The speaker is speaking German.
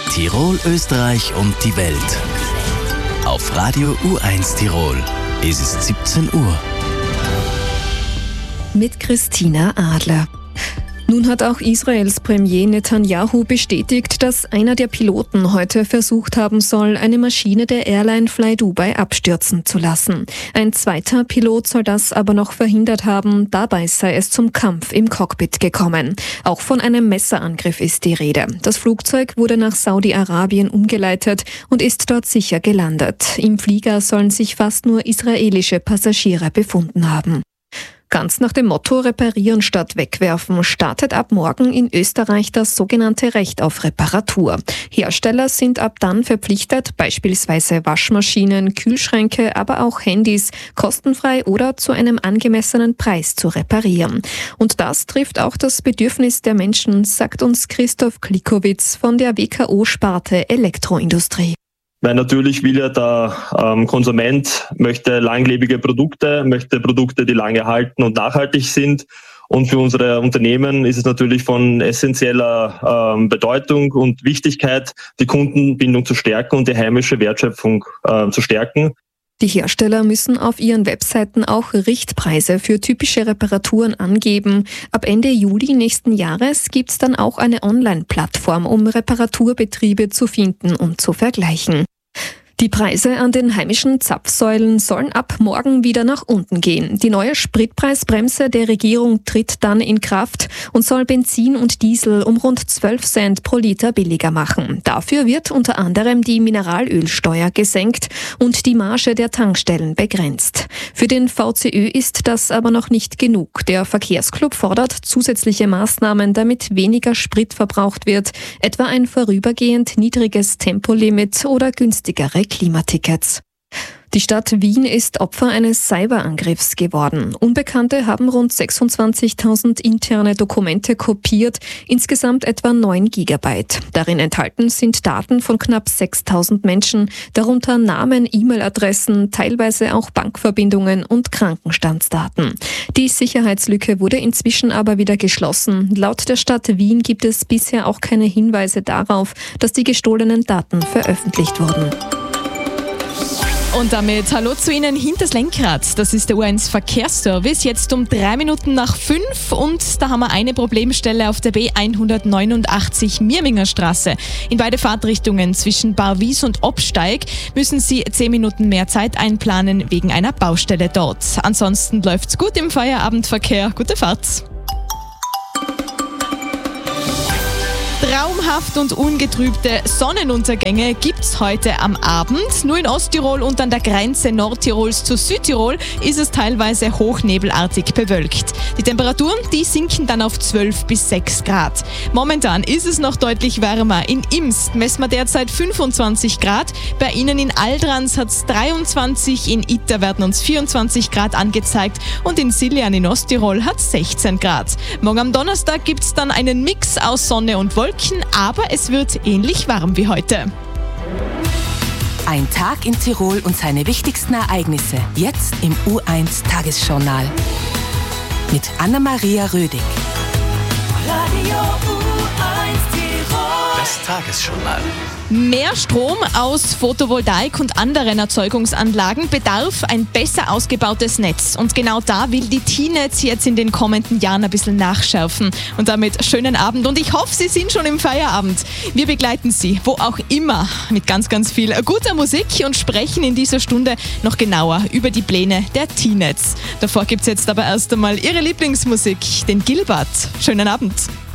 Tirol, Österreich und die Welt. Auf Radio U1 Tirol. Es ist 17 Uhr. Mit Christina Adler. Nun hat auch Israels Premier Netanyahu bestätigt, dass einer der Piloten heute versucht haben soll, eine Maschine der Airline Fly Dubai abstürzen zu lassen. Ein zweiter Pilot soll das aber noch verhindert haben, dabei sei es zum Kampf im Cockpit gekommen. Auch von einem Messerangriff ist die Rede. Das Flugzeug wurde nach Saudi-Arabien umgeleitet und ist dort sicher gelandet. Im Flieger sollen sich fast nur israelische Passagiere befunden haben. Ganz nach dem Motto Reparieren statt wegwerfen startet ab morgen in Österreich das sogenannte Recht auf Reparatur. Hersteller sind ab dann verpflichtet, beispielsweise Waschmaschinen, Kühlschränke, aber auch Handys kostenfrei oder zu einem angemessenen Preis zu reparieren. Und das trifft auch das Bedürfnis der Menschen, sagt uns Christoph Klikowitz von der WKO-Sparte Elektroindustrie. Weil natürlich will ja der Konsument möchte langlebige Produkte, möchte Produkte, die lange halten und nachhaltig sind. Und für unsere Unternehmen ist es natürlich von essentieller Bedeutung und Wichtigkeit, die Kundenbindung zu stärken und die heimische Wertschöpfung zu stärken. Die Hersteller müssen auf ihren Webseiten auch Richtpreise für typische Reparaturen angeben. Ab Ende Juli nächsten Jahres gibt's dann auch eine Online-Plattform, um Reparaturbetriebe zu finden und zu vergleichen. Die Preise an den heimischen Zapfsäulen sollen ab morgen wieder nach unten gehen. Die neue Spritpreisbremse der Regierung tritt dann in Kraft und soll Benzin und Diesel um rund 12 Cent pro Liter billiger machen. Dafür wird unter anderem die Mineralölsteuer gesenkt und die Marge der Tankstellen begrenzt. Für den VCÖ ist das aber noch nicht genug. Der Verkehrsclub fordert zusätzliche Maßnahmen, damit weniger Sprit verbraucht wird, etwa ein vorübergehend niedriges Tempolimit oder günstigere Klimatickets. Die Stadt Wien ist Opfer eines Cyberangriffs geworden. Unbekannte haben rund 26.000 interne Dokumente kopiert, insgesamt etwa 9 Gigabyte. Darin enthalten sind Daten von knapp 6.000 Menschen, darunter Namen, E-Mail-Adressen, teilweise auch Bankverbindungen und Krankenstandsdaten. Die Sicherheitslücke wurde inzwischen aber wieder geschlossen. Laut der Stadt Wien gibt es bisher auch keine Hinweise darauf, dass die gestohlenen Daten veröffentlicht wurden. Und damit hallo zu Ihnen hinters Lenkrad. Das ist der U1 Verkehrsservice. Jetzt um 3 Minuten nach 5 und da haben wir eine Problemstelle auf der B189 Mirminger Straße. In beide Fahrtrichtungen zwischen Barwies und Obsteig müssen Sie 10 Minuten mehr Zeit einplanen wegen einer Baustelle dort. Ansonsten läuft's gut im Feierabendverkehr. Gute Fahrt! Traumhaft und ungetrübte Sonnenuntergänge gibt's heute am Abend. Nur in Osttirol und an der Grenze Nordtirols zu Südtirol ist es teilweise hochnebelartig bewölkt. Die Temperaturen, die sinken dann auf 12 bis 6 Grad. Momentan ist es noch deutlich wärmer. In Imst messen wir derzeit 25 Grad. Bei Ihnen in Aldrans hat's 23, in Itter werden uns 24 Grad angezeigt und in Siljan in Osttirol hat's 16 Grad. Morgen am Donnerstag gibt's dann einen Mix aus Sonne und Wolken, aber es wird ähnlich warm wie heute. Ein Tag in Tirol und seine wichtigsten Ereignisse. Jetzt im U1 Tagesjournal. Mit Anna-Maria Rödig. Radio U1 Tirol. Das Tagesjournal. Mehr Strom aus Photovoltaik und anderen Erzeugungsanlagen bedarf ein besser ausgebautes Netz. Und genau da will die T-Netz jetzt in den kommenden Jahren ein bisschen nachschärfen. Und damit schönen Abend und ich hoffe, Sie sind schon im Feierabend. Wir begleiten Sie, wo auch immer, mit ganz, ganz viel guter Musik und sprechen in dieser Stunde noch genauer über die Pläne der T-Netz. Davor gibt's jetzt aber erst einmal Ihre Lieblingsmusik, den Gilbert. Schönen Abend.